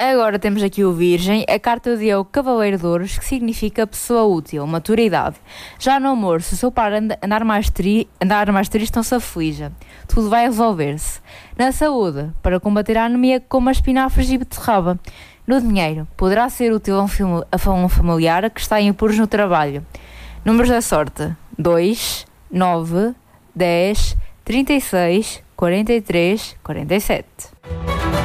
Agora temos aqui o Virgem, a carta de é o Cavaleiro de Ouros, que significa pessoa útil, maturidade. Já no amor, se o seu par andar mais triste, não se aflija. Tudo vai resolver-se. Na saúde, para combater a anemia, coma espinafres e beterraba. No dinheiro, poderá ser útil a um familiar que está em apuros no trabalho. Números da sorte: 2, 9, 10, 36, 43, 47.